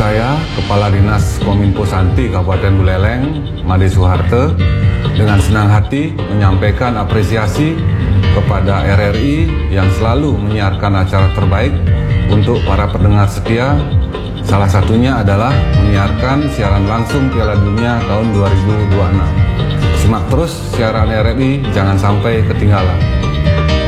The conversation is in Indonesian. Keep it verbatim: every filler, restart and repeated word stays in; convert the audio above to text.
saya, Kepala Dinas Kominfo Santi Kabupaten Buleleng, Made Soeharto, dengan senang hati menyampaikan apresiasi kepada R R I yang selalu menyiarkan acara terbaik untuk para pendengar setia. Salah satunya adalah menyiarkan siaran langsung Piala Dunia tahun dua ribu dua puluh enam. Simak terus siaran R R I, jangan sampai ketinggalan.